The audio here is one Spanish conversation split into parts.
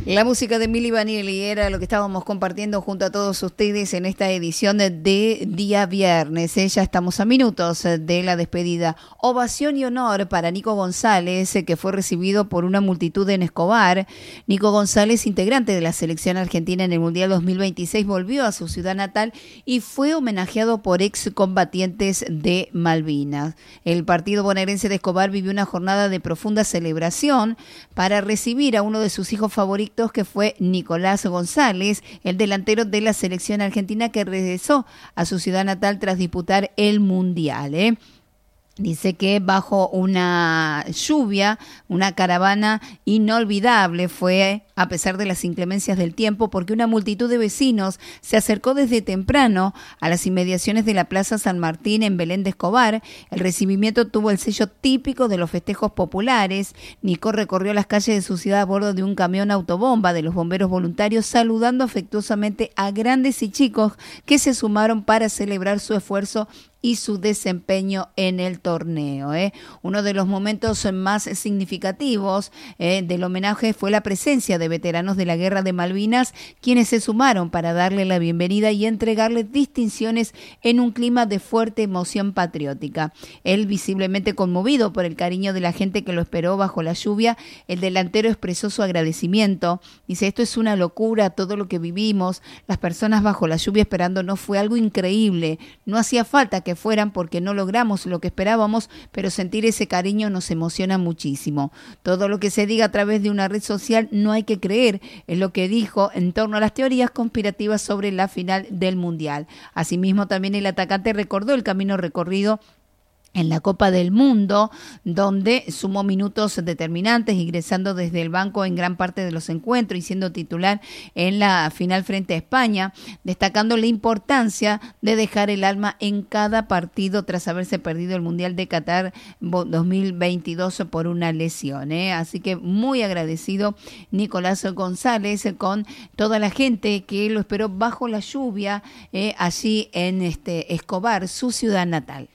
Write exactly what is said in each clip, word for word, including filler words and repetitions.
La música de Milli Vanilli era lo que estábamos compartiendo junto a todos ustedes en esta edición de, de Día Viernes. ¿eh? Ya estamos a minutos de la despedida. Ovación y honor para Nico González, que fue recibido por una multitud en Escobar. Nico González, integrante de la selección argentina en el Mundial dos mil veintiséis, volvió a su ciudad natal y fue homenajeado por excombatientes de Malvinas. El partido bonaerense de Escobar vivió una jornada de profunda celebración para recibir a uno de sus hijos favoritos, que fue Nicolás González, el delantero de la selección argentina que regresó a su ciudad natal tras disputar el Mundial. ¿eh? Dice que bajo una lluvia, una caravana inolvidable fue, a pesar de las inclemencias del tiempo, porque una multitud de vecinos se acercó desde temprano a las inmediaciones de la Plaza San Martín en Belén de Escobar. El recibimiento tuvo el sello típico de los festejos populares. Nico recorrió las calles de su ciudad a bordo de un camión autobomba de los bomberos voluntarios, saludando afectuosamente a grandes y chicos que se sumaron para celebrar su esfuerzo y su desempeño en el torneo. ¿eh? Uno de los momentos más significativos eh, del homenaje fue la presencia de veteranos de la Guerra de Malvinas, quienes se sumaron para darle la bienvenida y entregarle distinciones en un clima de fuerte emoción patriótica. Él, visiblemente conmovido por el cariño de la gente que lo esperó bajo la lluvia, el delantero expresó su agradecimiento. Dice, esto es una locura, todo lo que vivimos, las personas bajo la lluvia esperándonos fue algo increíble. No hacía falta que fueran porque no logramos lo que esperábamos, pero sentir ese cariño nos emociona muchísimo. Todo lo que se diga a través de una red social no hay que creer, es lo que dijo en torno a las teorías conspirativas sobre la final del Mundial. Asimismo, también el atacante recordó el camino recorrido en la Copa del Mundo, donde sumó minutos determinantes, ingresando desde el banco en gran parte de los encuentros y siendo titular en la final frente a España, destacando la importancia de dejar el alma en cada partido tras haberse perdido el Mundial de Qatar dos mil veintidós por una lesión. ¿eh? Así que muy agradecido Nicolás González con toda la gente que lo esperó bajo la lluvia eh, allí en este Escobar, su ciudad natal.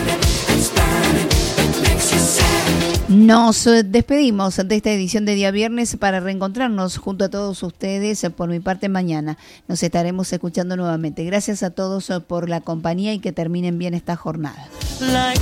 Nos despedimos de esta edición de Día Viernes para reencontrarnos junto a todos ustedes por mi parte mañana. Nos estaremos escuchando nuevamente. Gracias a todos por la compañía y que terminen bien esta jornada. Like